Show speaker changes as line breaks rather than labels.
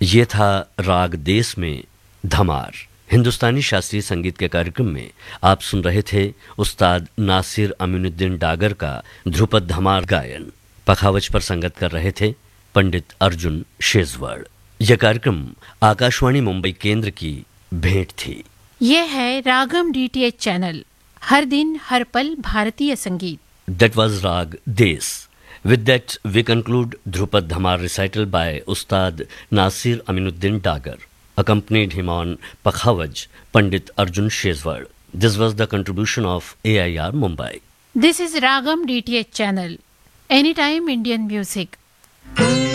ये था राग देश में धमार। हिंदुस्तानी शास्त्रीय संगीत के कार्यक्रम में आप सुन रहे थे उस्ताद नासिर अमीनुद्दीन डागर का ध्रुपद धमार गायन। पखावज पर संगत कर रहे थे पंडित अर्जुन शेजवड़। यह कार्यक्रम आकाशवाणी मुंबई केंद्र की भेंट थी।
यह है रागम डीटीएच चैनल, हर दिन हर पल भारतीय संगीत।
That was Rag Des. With that, we conclude Dhrupad Dhamar recital by Ustad Nasir Aminuddin Dagar. Accompanied him on Pakhavaj, Pandit Arjun Shezwar. This was the contribution of AIR Mumbai.
This is Ragam DTH channel. Anytime Indian music.